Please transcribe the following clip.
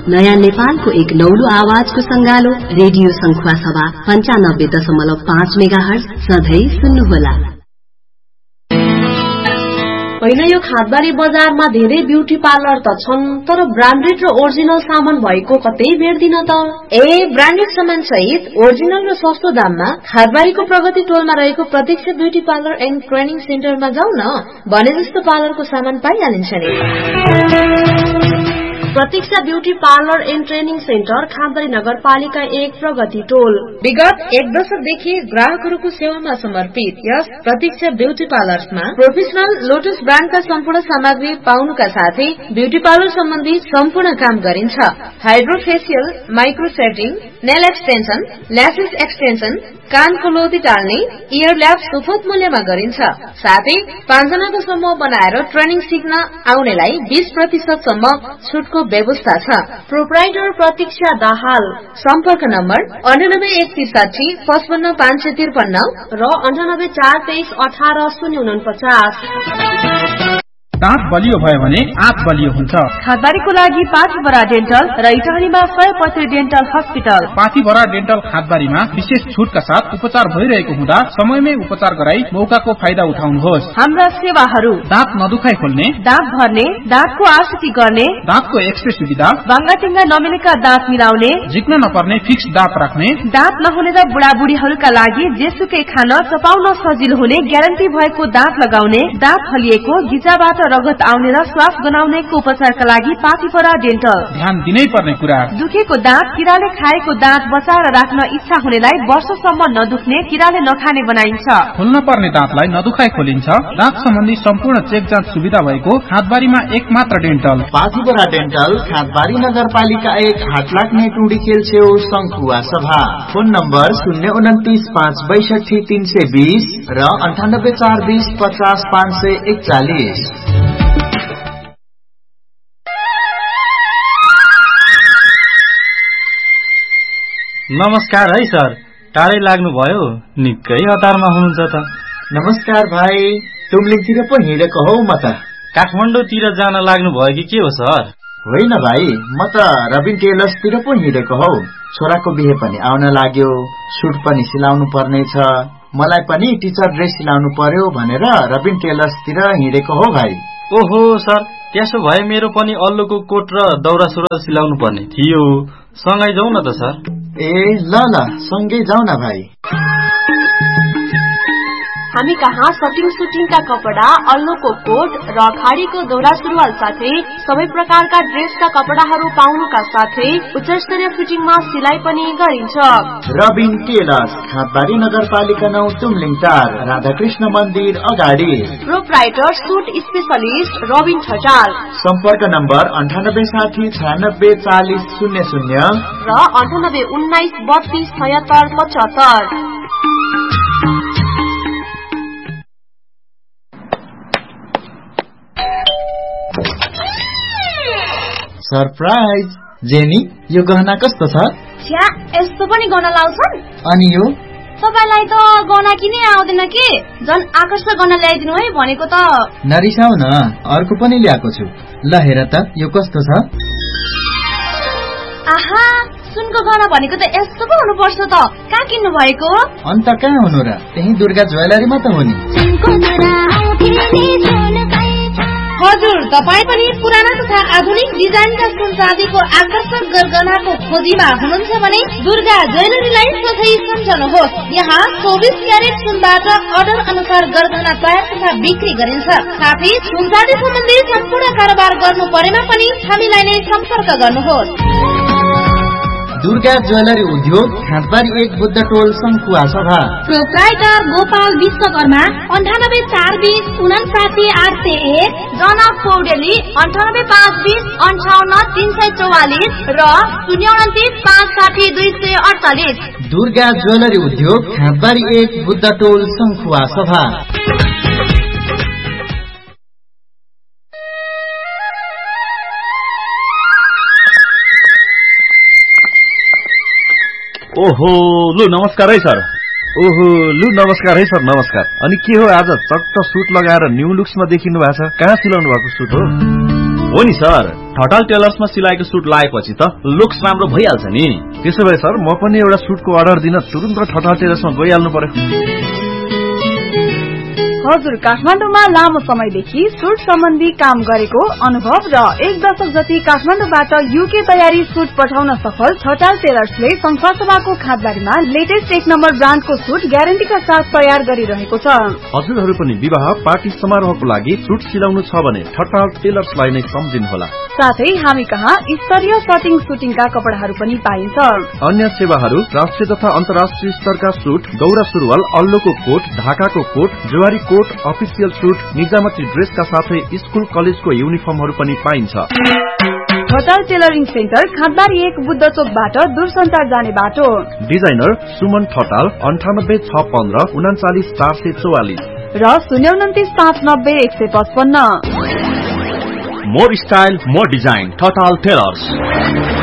नयाँ नेपालको एक नौलो आवाजको संगालो रेडियो संखुवा सभा 95.5 मेगाहर्ज सधैं सुन्नुहोला। होइन यो खादबारी बजारमा धेरै ब्युटी पार्लर त छन्, तर ब्रान्डेड र ओरिजिनल सामान भएको कतै भेट्दिन त। ब्रान्डेड सामान सहित ओरिजिनल र सस्तो दाममा खादबारीको प्रगति टोलमा रहेको प्रत्यक्ष ब्युटी पार्लर एन्ड ट्रेनिङ सेन्टरमा जाऊ न, भने जस्तो पार्लरको सामान पाइहालिन्छ नि। प्रतीक्षा beauty parlour and training centre खादबारी नगरपालिका 1 प्रगति टोल। विगत 1 दशकदेखि ग्राहकहरूको सेवामा समर्पित यस प्रतीक्षा ब्यूटी पार्लरमा प्रोफेसनल लोटस ब्रान्डका सम्पूर्ण सामग्री पाउनुका साथै ब्यूटी पार्लर सम्बन्धी सम्पूर्ण काम गरिन्छ। Hydro facial, micro setting, nail extension, lashes extension, कानको लोदी टाल्ने, इयर ल्याब सुपथ मूल्यमा गरिन्छ। साथै 5 जनाको समूह बनाएर ट्रेनिङ सिक्न आउनेलाई 20% सम्म छुटको व्यवस्था छ। प्रोप्राइटर प्रतीक्षा दाहाल। सम्पर्क नम्बर 98 163 55 553 र 98 423 18 049। दाँत बलियो भयो भने आँत बलियो हुन्छ। खादबारीको लागि पाथीभरा डेन्टल र इटारीमा 100% डेन्टल हस्पिटल। पाथीभरा डेन्टल खादबारीमा विशेष छुटका साथ उपचार भइरहेको हुँदा समयमै उपचार गराई मौकाको फाइदा उठाउनुहोस्। हाम्रा सेवाहरू दाँत नदुखाइ खोल्ने, दाँत भर्ने, दाँतको आकृति गर्ने, दाँतको एक्सरे सुविधा, बाङ्गाटिङ्गा नमिलेका दाँत मिलाउने, झिक्न नपर्ने फिक्स दाँत राख्ने, दाँत नहुने र बुढाबुढीहरूका लागि जेसुकै खान चपाउन सजिलो हुने ग्यारेन्टी भएको दाँत लगाउने, दाँत हलिएको, गिजाबाट रगत आउने र श्वास गनाउनेको उपचारका लागि पाथीभरा डेन्टल। ध्यान दिनै पर्ने कुरा, दुखेको दाँत, किराले खाएको दाँत बचाएर राख्न इच्छा हुनेलाई वर्षसम्म नदुख्ने, किराले नखाने बनाइन्छ। खोल्न पर्ने दाँतलाई नदुखाइ खोलिन्छ। दाँत सम्बन्धी सम्पूर्ण चेक जाँच सुविधा भएको खादबारीमा एकमात्र डेन्टल पाथीभरा डेन्टल, खादबारी नगरपालिका 1 हाटलाग्ने टुडी खेल छेउ संखुवा सभा। फोन नम्बर 029 562 320 र 98 420 50 541। नमस्कार है सर, टाढै लाग्नु भयो, निकै हतारमा हुनुहुन्छ त। नमस्कार भाइ, तुमलिङतिर पो हिँडेको हौ म त। काठमाडौँतिर जान लाग्नु भयो कि के हो सर? होइन भाइ, म त रबिन टेलर्सतिर पो हिँडेको हौ। छोराको बिहे पनि आउन लाग्यो, सुट पनि सिलाउनु पर्ने छ, मलाई पनि टिचर ड्रेस सिलाउनु पर्यो भनेर रबिन टेलर्सतिर हिँडेको हो भाइ। ओहो सर, त्यसो भए मेरो पनि अल्लोको कोट र दौरा सुरुवाल सिलाउनु पर्ने थियो, सँगै जाउँ न त सर। ल सँगै जाउँ न भाइ। हामी कहाँ सुटिङका कपडा, अल्लोको कोट र खाडीको दौरा सुरुवाल साथै सबै प्रकारका ड्रेसका कपडाहरू पाउनुका साथै उच्च स्तरीय फिटिङमा सिलाइ पनि गरिन्छ। रबिन टेलर्स, खादबारी नगरपालिका 9 तुमलिङ 4, राधाकृष्ण मन्दिर अगाडि। Proprietor suit specialist Rabin Thatal. सम्पर्क नम्बर 98 60 96 40 00 र 98 19 32 76 75। सरप्राइज जेनी, यो गहना कस्तो छ? छ्या, यस्तो पनि गहना लाउँछन्? अनि यो तपाईलाई त गहना किनै आउँदैन के? झन् आकर्षक गहना ल्याइदिनु है भनेको त। नरिसाउ न, अर्को पनि ल्याएको छु। ल हेर त, यो कस्तो छ? आहा, सुनको गहना भनेको त यस्तो पो हुनुपर्छ त। कहाँ किन्नु भएको? अन्त कहाँ हुनु र, त्यही दुर्गा ज्वेलरीमा त हो नि। हजुर, तपाईँ पनि पुराना तथा आधुनिक डिजाइनका सुन चाँदीको आकर्षक गरगहनाको खोजीमा हुनुहुन्छ भने दुर्गा ज्वेलरीलाई सधैँ सम्झनुहोस्। यहाँ 24 क्यारेट सुनबाट अर्डर अनुसार गरगहना तयार तथा बिक्री गरिन्छ। साथै सुन चाँदी सम्बन्धी सम्पूर्ण कारोबार गर्नु परेमा पनि हामीलाई नै सम्पर्क गर्नुहोस्। दुर्गा ज्वेलरी उद्योग, खादबारी 1 बुद्ध टोल संखुवा सभा। प्रोप्राइटर गोपाल विश्वकर्मा, 98 420 59 801, जनक पौडेली, 98 520 58 344 र 029 560 248। दुर्गा ज्वेलरी उद्योग, खादबारी 1 बुद्ध टोल संखुवा सभा। ओहो, लु नमस्कार है सर। ओहो, लु नमस्कार है सर, नमस्कार। अनि के हो, आज चक्क सुट लगाएर न्यू लुक्समा देखिनु भएको छ? कहाँ सिलाउनु भएको सुट हो? हो नि सर, ठटाल टेलर्समा सिलाएको सुट लाएपछि त लुक्स राम्रो भइहाल्छ नि। त्यसो भए सर म पनि एउटा सुटको अर्डर दिन तुरुन्त ठटाल टेलर्समा गइहाल्नु पर्यो। हजुर, काठमाडौँमा लामो समयदेखि सुट सम्बन्धी काम गरेको अनुभव र 1 दशक जति काठमाडौँबाट युके तयारी सुट पठाउन सफल ठटाल टेलर्सले संखुवासभाको खादबारीमा लेटेस्ट 1 नम्बर ब्रान्डको सुट ग्यारेन्टीका साथ तयार गरिरहेको छ। हजुरहरू पनि विवाह पार्टी समारोहको लागि सुट सिलाउनु छ भने ठटाल टेलर्सलाई नै सम्झिनुहोला। साथै हामी कहाँ स्तरीय कटिङ सुटिङका कपडाहरू पनि पाइन्छ। अन्य सेवाहरू राष्ट्रिय तथा अन्तर्राष्ट्रिय स्तरका सुट, दौरा सुरुवाल, अल्लोको कोट, ढाकाको coat, Zuari coat, official suit, निजामती ड्रेसका साथै स्कुल कलेजको युनिफर्महरू पनि पाइन्छ। ठटाल टेलरिङ सेन्टर खादबारी 1 बुद्ध चोकबाट दूरसञ्चार जाने बाटो। डिजाइनर सुमन ठटाल 98 615 39 444 र 029 590 155। More style more design Thatal tailors.